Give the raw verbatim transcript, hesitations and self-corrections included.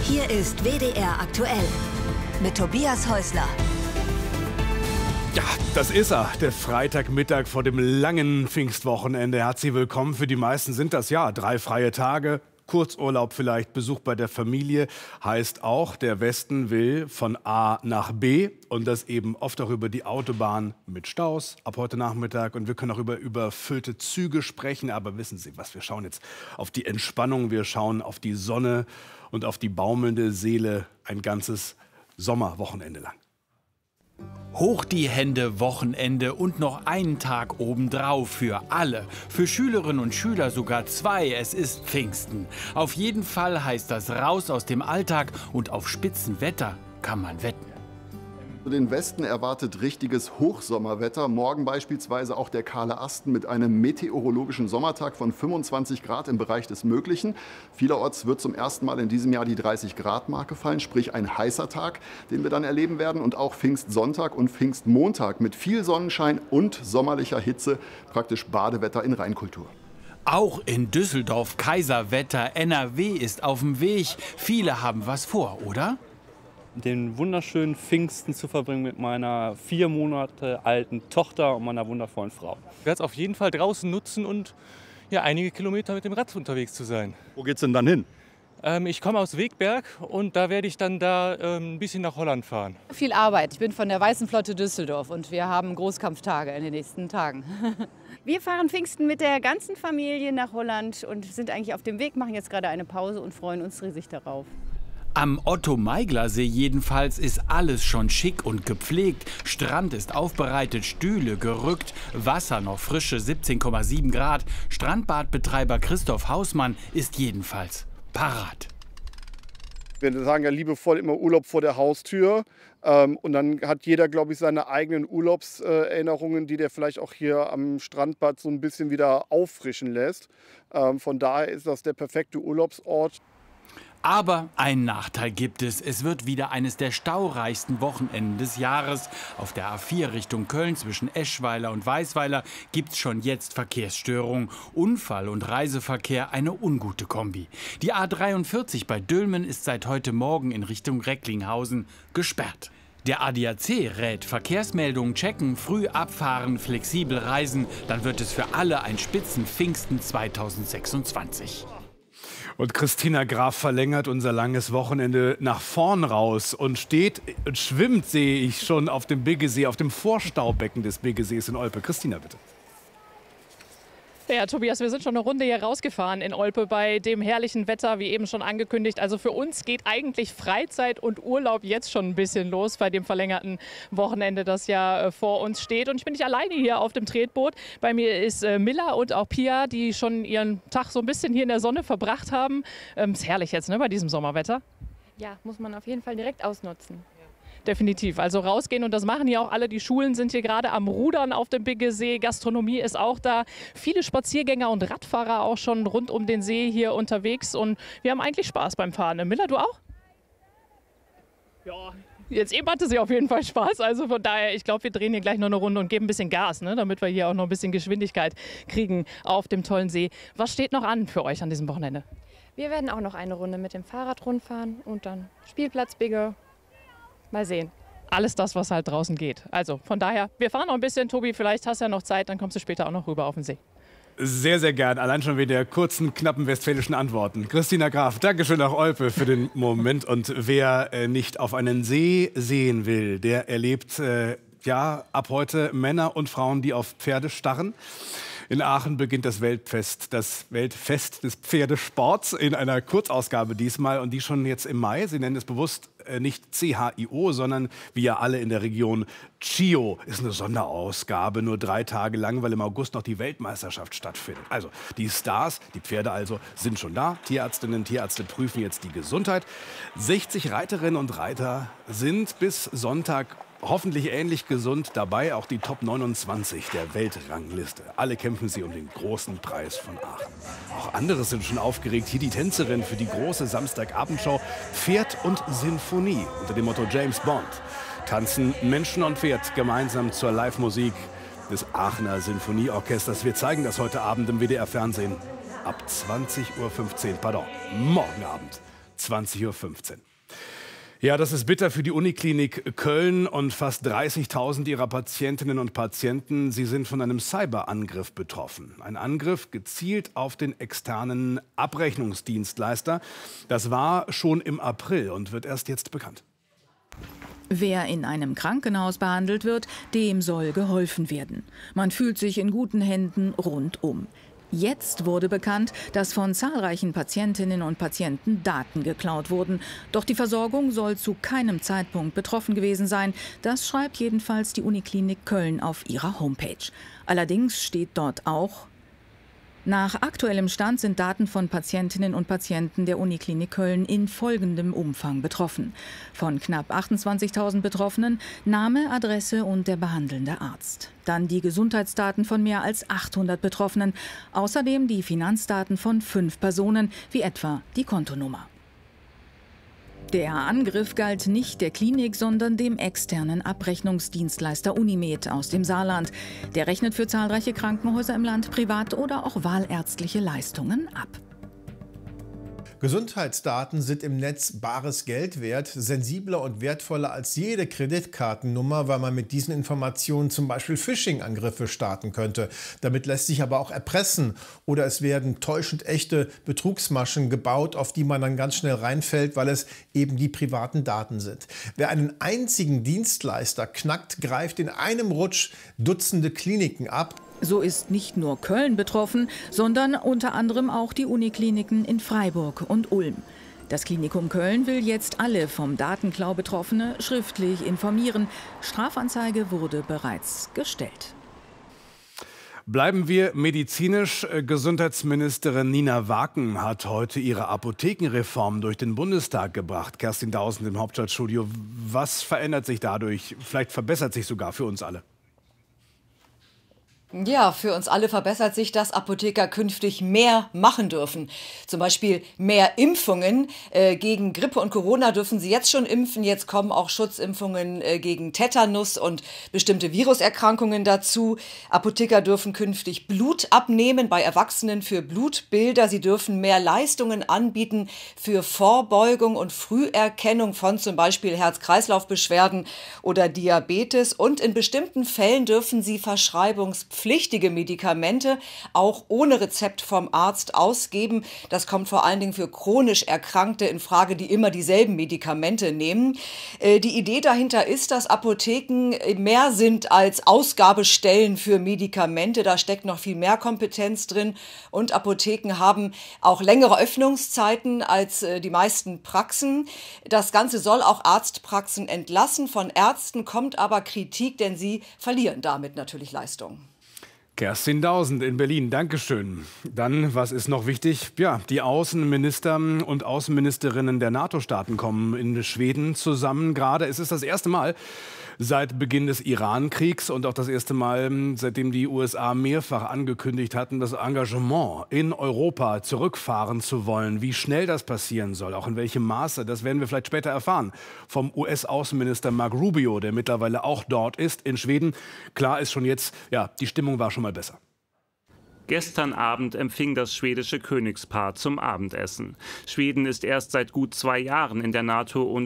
Hier ist W D R aktuell mit Tobias Häusler. Ja, das ist er, der Freitagmittag vor dem langen Pfingstwochenende. Herzlich willkommen. Für die meisten sind das ja drei freie Tage. Kurzurlaub vielleicht, Besuch bei der Familie, heißt auch, der Westen will von A nach B und das eben oft auch über die Autobahn mit Staus ab heute Nachmittag. Und wir können auch über überfüllte Züge sprechen, aber wissen Sie was, wir schauen jetzt auf die Entspannung, wir schauen auf die Sonne und auf die baumelnde Seele ein ganzes Sommerwochenende lang. Hoch die Hände, Wochenende und noch einen Tag obendrauf für alle. Für Schülerinnen und Schüler sogar zwei. Es ist Pfingsten. Auf jeden Fall heißt das raus aus dem Alltag und auf Spitzenwetter kann man wetten. Den Westen erwartet richtiges Hochsommerwetter. Morgen beispielsweise auch der kahle Asten mit einem meteorologischen Sommertag von fünfundzwanzig Grad im Bereich des Möglichen. Vielerorts wird zum ersten Mal in diesem Jahr die dreißig Grad Marke fallen, sprich ein heißer Tag, den wir dann erleben werden. Und auch Pfingstsonntag und Pfingstmontag mit viel Sonnenschein und sommerlicher Hitze, praktisch Badewetter in Reinkultur. Auch in Düsseldorf Kaiserwetter. N R W ist auf dem Weg. Viele haben was vor, oder? Den wunderschönen Pfingsten zu verbringen mit meiner vier Monate alten Tochter und meiner wundervollen Frau. Ich werde es auf jeden Fall draußen nutzen und ja, einige Kilometer mit dem Rad unterwegs zu sein. Wo geht's denn dann hin? Ähm, ich komme aus Wegberg und da werde ich dann da ähm, ein bisschen nach Holland fahren. Viel Arbeit. Ich bin von der Weißen Flotte Düsseldorf und wir haben Großkampftage in den nächsten Tagen. Wir fahren Pfingsten mit der ganzen Familie nach Holland und sind eigentlich auf dem Weg, machen jetzt gerade eine Pause und freuen uns riesig darauf. Am Otto-Meigler-See jedenfalls ist alles schon schick und gepflegt. Strand ist aufbereitet, Stühle gerückt, Wasser noch frische siebzehn Komma sieben Grad. Strandbadbetreiber Christoph Hausmann ist jedenfalls parat. Wir sagen ja liebevoll immer Urlaub vor der Haustür. Ähm, und dann hat jeder, glaube ich, seine eigenen Urlaubserinnerungen, die der vielleicht auch hier am Strandbad so ein bisschen wieder auffrischen lässt. Ähm, von daher ist das der perfekte Urlaubsort. Aber einen Nachteil gibt es. Es wird wieder eines der staureichsten Wochenenden des Jahres. Auf der A vier Richtung Köln zwischen Eschweiler und Weisweiler gibt es schon jetzt Verkehrsstörungen. Unfall und Reiseverkehr eine ungute Kombi. Die A dreiundvierzig bei Dülmen ist seit heute Morgen in Richtung Recklinghausen gesperrt. Der A D A C rät Verkehrsmeldungen checken, früh abfahren, flexibel reisen. Dann wird es für alle ein Spitzenpfingsten zweitausendsechsundzwanzig. Und Christina Graf verlängert unser langes Wochenende nach vorn raus und steht und schwimmt, sehe ich schon, auf dem Biggesee, auf dem Vorstaubecken des Biggesees in Olpe. Christina, bitte. Ja, Tobias, wir sind schon eine Runde hier rausgefahren in Olpe bei dem herrlichen Wetter, wie eben schon angekündigt. Also für uns geht eigentlich Freizeit und Urlaub jetzt schon ein bisschen los bei dem verlängerten Wochenende, das ja vor uns steht. Und ich bin nicht alleine hier auf dem Tretboot. Bei mir ist äh, Milla und auch Pia, die schon ihren Tag so ein bisschen hier in der Sonne verbracht haben. Ähm, ist herrlich jetzt, ne, bei diesem Sommerwetter. Ja, muss man auf jeden Fall direkt ausnutzen. Definitiv. Also rausgehen und das machen hier auch alle. Die Schulen sind hier gerade am Rudern auf dem Biggesee. Gastronomie ist auch da. Viele Spaziergänger und Radfahrer auch schon rund um den See hier unterwegs. Und wir haben eigentlich Spaß beim Fahren. Milla, du auch? Ja. Jetzt eben hatte sie auf jeden Fall Spaß. Also von daher, ich glaube, wir drehen hier gleich noch eine Runde und geben ein bisschen Gas, ne, damit wir hier auch noch ein bisschen Geschwindigkeit kriegen auf dem tollen See. Was steht noch an für euch an diesem Wochenende? Wir werden auch noch eine Runde mit dem Fahrrad rundfahren und dann Spielplatzbigge. Mal sehen. Alles das, was halt draußen geht. Also von daher, wir fahren noch ein bisschen. Tobi, vielleicht hast du ja noch Zeit, dann kommst du später auch noch rüber auf den See. Sehr, sehr gern. Allein schon wegen der kurzen, knappen westfälischen Antworten. Christina Graf, Dankeschön nach Olpe für den Moment. Und wer äh, nicht auf einen See sehen will, der erlebt äh, ja ab heute Männer und Frauen, die auf Pferde starren. In Aachen beginnt das Weltfest, das Weltfest des Pferdesports in einer Kurzausgabe diesmal und die schon jetzt im Mai. Sie nennen es bewusst äh, nicht C H I O, sondern wie ja alle in der Region C H I O. Ist eine Sonderausgabe, nur drei Tage lang, weil im August noch die Weltmeisterschaft stattfindet. Also die Stars, die Pferde also, sind schon da. Tierärztinnen und Tierärzte prüfen jetzt die Gesundheit. sechzig Reiterinnen und Reiter sind bis Sonntag hoffentlich ähnlich gesund dabei, auch die Top neunundzwanzig der Weltrangliste. Alle kämpfen sie um den großen Preis von Aachen. Auch andere sind schon aufgeregt. Hier die Tänzerin für die große Samstagabendshow Pferd und Sinfonie unter dem Motto James Bond. Tanzen Menschen und Pferd gemeinsam zur Live-Musik des Aachener Sinfonieorchesters. Wir zeigen das heute Abend im W D R-Fernsehen ab zwanzig Uhr fünfzehn, pardon, morgen Abend. zwanzig Uhr fünfzehn. Ja, das ist bitter für die Uniklinik Köln und fast dreißigtausend ihrer Patientinnen und Patienten. Sie sind von einem Cyberangriff betroffen. Ein Angriff gezielt auf den externen Abrechnungsdienstleister. Das war schon im April und wird erst jetzt bekannt. Wer in einem Krankenhaus behandelt wird, dem soll geholfen werden. Man fühlt sich in guten Händen rundum. Jetzt wurde bekannt, dass von zahlreichen Patientinnen und Patienten Daten geklaut wurden. Doch die Versorgung soll zu keinem Zeitpunkt betroffen gewesen sein. Das schreibt jedenfalls die Uniklinik Köln auf ihrer Homepage. Allerdings steht dort auch: Nach aktuellem Stand sind Daten von Patientinnen und Patienten der Uniklinik Köln in folgendem Umfang betroffen. Von knapp achtundzwanzigtausend Betroffenen Name, Adresse und der behandelnde Arzt. Dann die Gesundheitsdaten von mehr als achthundert Betroffenen. Außerdem die Finanzdaten von fünf Personen, wie etwa die Kontonummer. Der Angriff galt nicht der Klinik, sondern dem externen Abrechnungsdienstleister Unimed aus dem Saarland. Der rechnet für zahlreiche Krankenhäuser im Land privat oder auch wahlärztliche Leistungen ab. Gesundheitsdaten sind im Netz bares Geld wert, sensibler und wertvoller als jede Kreditkartennummer, weil man mit diesen Informationen zum Beispiel Phishing-Angriffe starten könnte. Damit lässt sich aber auch erpressen oder es werden täuschend echte Betrugsmaschen gebaut, auf die man dann ganz schnell reinfällt, weil es eben die privaten Daten sind. Wer einen einzigen Dienstleister knackt, greift in einem Rutsch Dutzende Kliniken ab. So ist nicht nur Köln betroffen, sondern unter anderem auch die Unikliniken in Freiburg und Ulm. Das Klinikum Köln will jetzt alle vom Datenklau Betroffene schriftlich informieren. Strafanzeige wurde bereits gestellt. Bleiben wir medizinisch. Gesundheitsministerin Nina Waken hat heute ihre Apothekenreform durch den Bundestag gebracht. Kerstin Dausend im Hauptstadtstudio. Was verändert sich dadurch? Vielleicht verbessert sich sogar für uns alle. Ja, für uns alle verbessert sich, dass Apotheker künftig mehr machen dürfen. Zum Beispiel mehr Impfungen. Äh, gegen Grippe und Corona dürfen sie jetzt schon impfen. Jetzt kommen auch Schutzimpfungen äh, gegen Tetanus und bestimmte Viruserkrankungen dazu. Apotheker dürfen künftig Blut abnehmen bei Erwachsenen für Blutbilder. Sie dürfen mehr Leistungen anbieten für Vorbeugung und Früherkennung von zum Beispiel Herz-Kreislauf-Beschwerden oder Diabetes. Und in bestimmten Fällen dürfen sie Verschreibungspflichtige pflichtige Medikamente auch ohne Rezept vom Arzt ausgeben. Das kommt vor allen Dingen für chronisch Erkrankte in Frage, die immer dieselben Medikamente nehmen. Äh, die Idee dahinter ist, dass Apotheken mehr sind als Ausgabestellen für Medikamente. Da steckt noch viel mehr Kompetenz drin. Und Apotheken haben auch längere Öffnungszeiten als äh, die meisten Praxen. Das Ganze soll auch Arztpraxen entlassen. Von Ärzten kommt aber Kritik, denn sie verlieren damit natürlich Leistungen. Kerstin Dausend in Berlin, Dankeschön. Dann, was ist noch wichtig? Ja, die Außenminister und Außenministerinnen der NATO-Staaten kommen in Schweden zusammen. Gerade es ist das erste Mal seit Beginn des Iran-Kriegs und auch das erste Mal, seitdem die U S A mehrfach angekündigt hatten, das Engagement in Europa zurückfahren zu wollen. Wie schnell das passieren soll, auch in welchem Maße, das werden wir vielleicht später erfahren. Vom U S-Außenminister Marco Rubio, der mittlerweile auch dort ist, in Schweden. Klar ist schon jetzt, ja, die Stimmung war schon mal besser. Gestern Abend empfing das schwedische Königspaar zum Abendessen. Schweden ist erst seit gut zwei Jahren in der NATO und